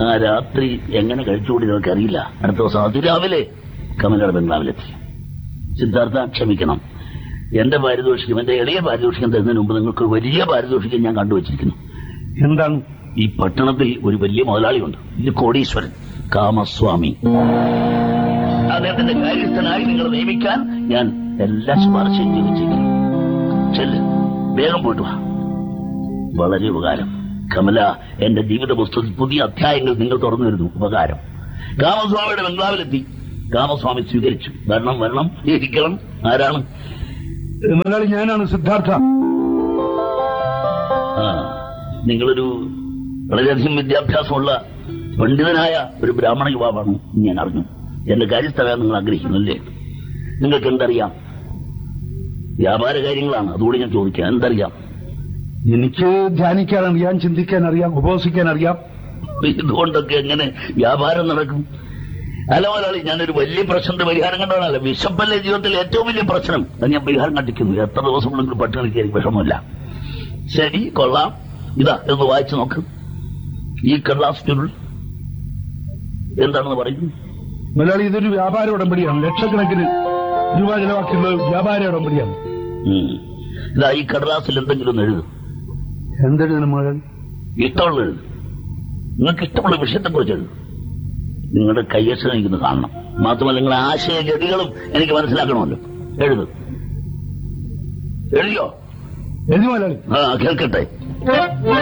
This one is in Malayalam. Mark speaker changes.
Speaker 1: ആ രാത്രി എങ്ങനെ കഴിച്ചുകൂടി നിങ്ങൾക്ക് അറിയില്ല. അടുത്ത ദിവസം അതിരാവിലെ കമലയുടെ ബംഗ്ലാവിലെത്തി. സിദ്ധാർത്ഥ, ക്ഷമിക്കണം, എന്റെ പാരിതോഷികം, എന്റെ എളിയ പാരിതോഷികം തരുന്നതിന് മുമ്പ് നിങ്ങൾക്ക് വലിയ പാരിതോഷികം ഞാൻ കണ്ടുവച്ചിരിക്കുന്നു.
Speaker 2: എന്താണ്?
Speaker 1: ഈ പട്ടണത്തിൽ ഒരു വലിയ മുതലാളിയുണ്ട്, ഇത് കോടീശ്വരൻ കാമസ്വാമി. അദ്ദേഹത്തിന്റെ കാര്യസ്ഥനായി നിങ്ങൾ നിയമിക്കാൻ ഞാൻ എല്ലാ ശുപാർശയും ചെയ്തു വെച്ചിരിക്കുന്നു. ചെല്ല്, വേഗം പോയിട്ട് വാ. വളരെ ഉപകാരം. കമല, എന്റെ ജീവിത പുസ്തകത്തിൽ പുതിയ അധ്യായങ്ങൾ നിങ്ങൾ തുറന്നു വരുന്നു. ഉപകാരം. കാമസ്വാമിയുടെ ബംഗ്ലാവിലെത്തി. കാമസ്വാമി സ്വീകരിച്ചു. വരണം, ഇരിക്കണം. ആരാണ്?
Speaker 2: മുതലാളി, ഞാനാണ് സിദ്ധാർത്ഥ.
Speaker 1: നിങ്ങളൊരു വളരെയധികം വിദ്യാഭ്യാസമുള്ള പണ്ഡിതനായ ഒരു ബ്രാഹ്മണ യുവാവാണ് ഞാൻ അറിഞ്ഞു. എന്റെ കാര്യസ്ഥരാൻ നിങ്ങൾ ആഗ്രഹിക്കുന്നല്ലേ? നിങ്ങൾക്ക് എന്തറിയാം? വ്യാപാര കാര്യങ്ങളാണ്, അതുകൂടി ഞാൻ ചോദിക്കാം. എന്തറിയാം?
Speaker 2: എനിക്ക് ധ്യാനിക്കാൻ അറിയാം, ചിന്തിക്കാൻ അറിയാം, ഉപവസിക്കാൻ അറിയാം.
Speaker 1: ഇതുകൊണ്ടൊക്കെ എങ്ങനെ വ്യാപാരം നടക്കും? അല്ല മുതലാളി, ഞാനൊരു വലിയ പ്രശ്നത്തിന്റെ പരിഹാരം കണ്ടോണല്ലോ. വിശപ്പല്ലേ ജീവിതത്തിൽ ഏറ്റവും വലിയ പ്രശ്നം. അത് ഞാൻ പരിഹാരം കണ്ടിരിക്കുന്നു. എത്ര ദിവസം ഉണ്ടെങ്കിലും പട്ടിണിക്ക് എനിക്ക് വിഷമമില്ല. ശരി, കൊള്ളാം. ഇതാ എന്ന് വായിച്ചു നോക്ക്. ഈ കടലാസ് ചുരുൾ എന്താണെന്ന് പറയുന്നു?
Speaker 2: മുതലാളി, ഇതൊരു വ്യാപാര ഉടമ്പടിയാണ്. ലക്ഷക്കണക്കിന് രൂപ ചെലവാക്കിയുള്ള വ്യാപാര ഉടമ്പടിയാണ്.
Speaker 1: ഇതാ ഈ കടലാസിൽ എന്തെങ്കിലും ഒന്ന് എഴുതും.
Speaker 2: എന്തെഴുതണം മുതലാളി?
Speaker 1: ഇഷ്ടമുള്ള എഴുതും. നിങ്ങൾക്ക് ഇഷ്ടമുള്ള വിഷയത്തെക്കുറിച്ച് എഴുതും. നിങ്ങളുടെ കയ്യക്ഷരം എനിക്കൊന്ന് കാണണം. മാത്രമല്ല നിങ്ങളുടെ ആശയഗതികളും എനിക്ക് മനസ്സിലാക്കണമല്ലോ. എഴുതും. എഴുതിയോ?
Speaker 2: എഴുതി മുതലാളി.
Speaker 1: കേൾക്കട്ടെ.